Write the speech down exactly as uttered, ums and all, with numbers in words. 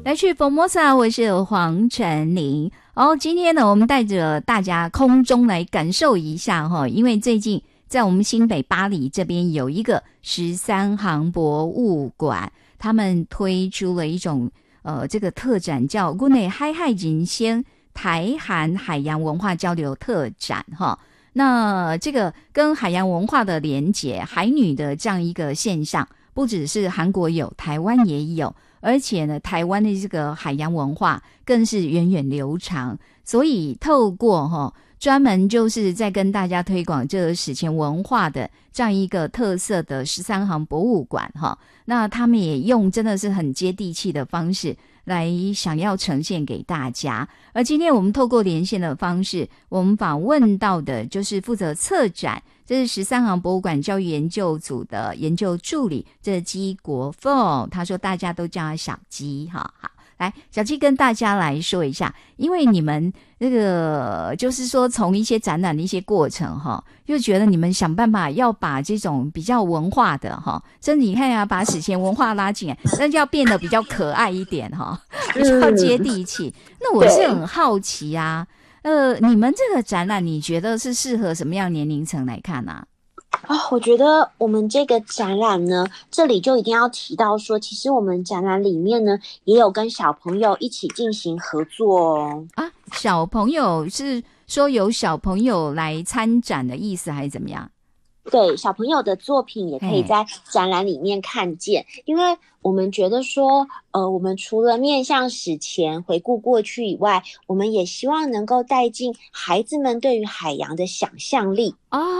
来去 Formosa， 我是黄晨林。哦，今天呢，我们带着大家空中来感受一下哈，因为最近在我们新北巴黎这边有一个十三行博物馆，他们推出了一种呃这个特展，叫国内海海人先台韩海洋文化交流特展哈。那这个跟海洋文化的连结，海女的这样一个现象，不只是韩国有，台湾也有。而且呢，台湾的这个海洋文化更是源远流长，所以透过哈、哦、专门就是在跟大家推广这个史前文化的这样一个特色的十三行博物馆哈、哦，那他们也用真的是很接地气的方式来想要呈现给大家。而今天我们透过连线的方式，我们访问到的就是负责策展，这是十三行博物馆教育研究组的研究助理，这是姬国凤，他说大家都叫他小姬哈。好，来小姬跟大家来说一下，因为你们那个就是说从一些展览的一些过程哈，又觉得你们想办法要把这种比较文化的哈，甚至你看啊，把史前文化拉进来，但是要变得比较可爱一点哈，比较接地气。那我是很好奇啊。呃，你们这个展览，你觉得是适合什么样年龄层来看啊？ 啊、哦，我觉得我们这个展览呢，这里就一定要提到说，其实我们展览里面呢，也有跟小朋友一起进行合作哦。 啊，小朋友是说有小朋友来参展的意思，还是怎么样？ 对，小朋友的作品也可以在展览里面看见，因为我们觉得说，呃，我们除了面向史前回顾过去以外，我们也希望能够带进孩子们对于海洋的想象力。 哦。